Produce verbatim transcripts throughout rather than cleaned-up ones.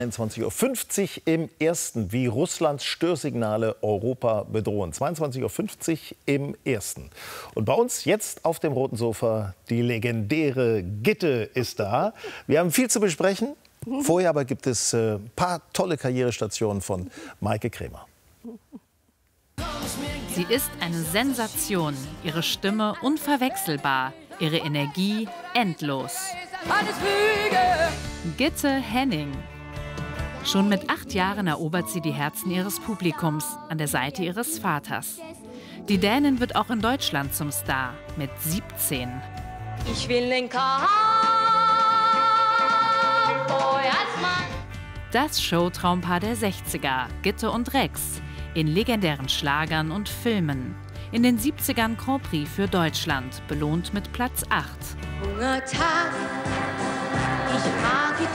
einundzwanzig Uhr fünfzig im Ersten, wie Russlands Störsignale Europa bedrohen. zweiundzwanzig Uhr fünfzig im Ersten. Und bei uns jetzt auf dem roten Sofa die legendäre Gitte ist da. Wir haben viel zu besprechen. Vorher aber gibt es ein äh, paar tolle Karrierestationen von Maike Kremer. Sie ist eine Sensation. Ihre Stimme unverwechselbar. Ihre Energie endlos. Gitte Henning. Schon mit acht Jahren erobert sie die Herzen ihres Publikums an der Seite ihres Vaters. Die Dänin wird auch in Deutschland zum Star mit siebzehn. Ich will den Cowboy als Mann. Das Showtraumpaar der sechziger, Gitte und Rex, in legendären Schlagern und Filmen. In den siebzigern Grand Prix für Deutschland, belohnt mit Platz acht. Junger Tag, ich frage dich,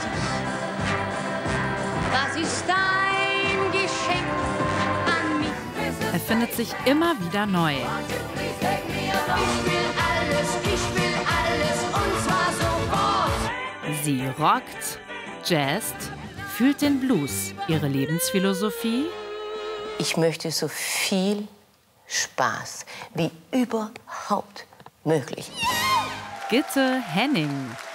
was ist dein Geschenk an mich? Er findet sich immer wieder neu. Ich will alles, ich will alles und zwar sofort. Sie rockt, jazzt, fühlt den Blues. Ihre Lebensphilosophie? Ich möchte so viel Spaß wie überhaupt möglich. Gitte Henning.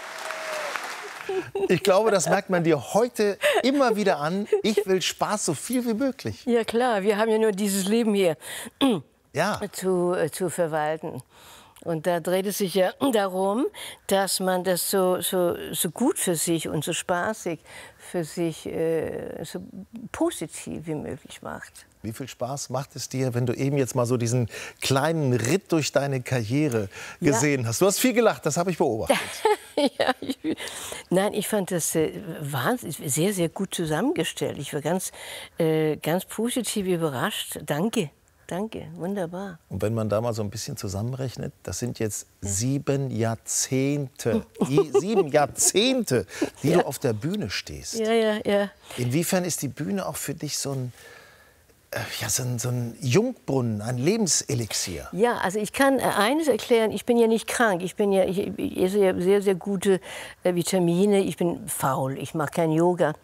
Ich glaube, das merkt man dir heute immer wieder an. Ich will Spaß so viel wie möglich. Ja klar, wir haben ja nur dieses Leben hier Ja. zu, äh, zu verwalten. Und da dreht es sich ja darum, dass man das so, so, so gut für sich und so spaßig für sich, äh, so positiv wie möglich macht. Wie viel Spaß macht es dir, wenn du eben jetzt mal so diesen kleinen Ritt durch deine Karriere gesehen Ja. hast? Du hast viel gelacht, das habe ich beobachtet. Ja, ich, nein, ich fand das äh, wahnsinnig, sehr, sehr gut zusammengestellt. Ich war ganz, äh, ganz positiv überrascht. Danke, danke, wunderbar. Und wenn man da mal so ein bisschen zusammenrechnet, das sind jetzt sieben Jahrzehnte, die, sieben Jahrzehnte, die Ja. du auf der Bühne stehst. Ja, ja, ja. Inwiefern ist die Bühne auch für dich so ein, äh, ja, so ein, so ein Jungbrunnen, ein Lebenselixier? Ja, also ich kann äh, eines erklären, ich bin ja nicht krank, ich, bin ja, ich, ich esse ja sehr, sehr gute äh, Vitamine, ich bin faul, ich mache kein Yoga.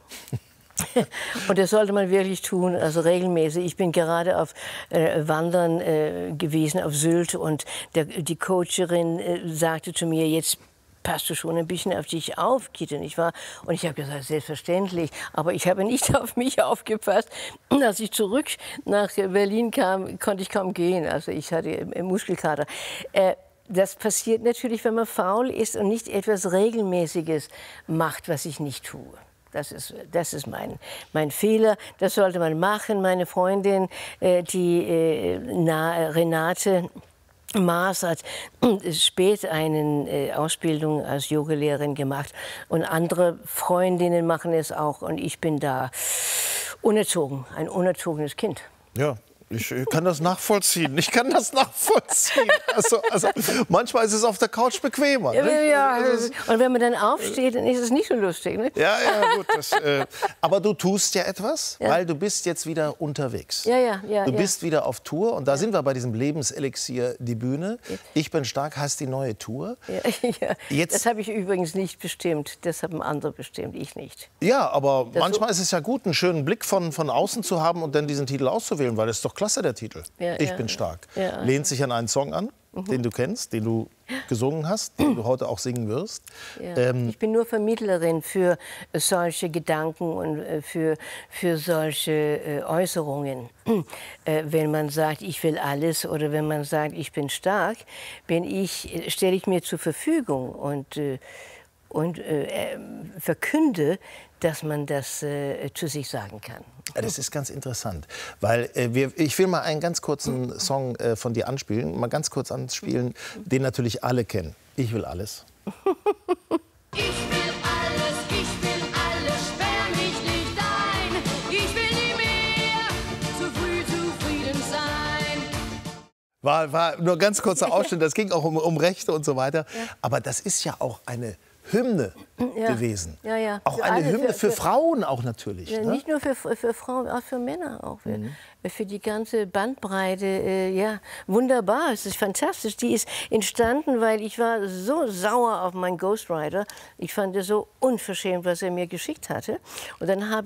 Und das sollte man wirklich tun, also regelmäßig. Ich bin gerade auf äh, Wandern äh, gewesen, auf Sylt, und der, die Coacherin äh, sagte zu mir, jetzt passt du schon ein bisschen auf dich auf, Gitte, nicht wahr? Und ich habe gesagt, selbstverständlich, aber ich habe nicht auf mich aufgepasst. Als ich zurück nach Berlin kam, konnte ich kaum gehen, also ich hatte Muskelkater. Äh, Das passiert natürlich, wenn man faul ist und nicht etwas Regelmäßiges macht, was ich nicht tue. Das ist, das ist mein, mein Fehler. Das sollte man machen. Meine Freundin, äh, die äh, na, Renate Maas, hat spät eine äh, Ausbildung als Yogalehrerin gemacht. Und andere Freundinnen machen es auch. Und ich bin da unerzogen, ein unerzogenes Kind. Ja. Ich kann das nachvollziehen. Ich kann das nachvollziehen. Also, also manchmal ist es auf der Couch bequemer. Ja, Ne? ja, Also, und wenn man dann aufsteht, dann ist es nicht so lustig. Ne? ja, ja, gut. Das, äh, aber du tust ja etwas, Ja. weil du bist jetzt wieder unterwegs. Ja, ja, ja. Du ja. bist wieder auf Tour und da sind wir bei diesem Lebenselixier, die Bühne. Ich bin stark, heißt die neue Tour. Ja, ja. Jetzt- Das habe ich übrigens nicht bestimmt. Das haben andere bestimmt, ich nicht. Ja, aber Das manchmal ist es ja gut, einen schönen Blick von, von außen zu haben und dann diesen Titel auszuwählen, weil das ist doch klasse, der Titel. Ja, ich ja, bin stark. ja. Lehnt sich an einen Song an, den du kennst, den du gesungen hast, den du heute auch singen wirst. Ja. Ähm, Ich bin nur Vermittlerin für solche Gedanken und äh, für, für solche äh, Äußerungen. Äh, wenn man sagt, ich will alles, oder wenn man sagt, ich bin stark, bin ich, äh, stelle ich mir zur Verfügung und, äh, und äh, äh, verkünde, dass man das äh, zu sich sagen kann. Ja, das ist ganz interessant, weil äh, wir, ich will mal einen ganz kurzen Song äh, von dir anspielen, mal ganz kurz anspielen, den natürlich alle kennen. Ich will alles. Ich will alles, ich will alles, sperr mich nicht ein. Ich will nie mehr zu früh zufrieden sein. War, war nur ein ganz kurzer Ausschnitt, das ging auch um, um Rechte und so weiter. Aber das ist ja auch eine Hymne Ja. gewesen. Ja, ja. Auch Für eine alle, Hymne für- für, für- Frauen auch natürlich. Ja, Ne? nicht nur für, für Frauen, auch für Männer. Auch für, für die ganze Bandbreite. Äh, ja, wunderbar, es ist fantastisch. Die ist entstanden, weil ich war so sauer auf meinen Ghostwriter. Ich fand es so unverschämt, was er mir geschickt hatte. Und dann habe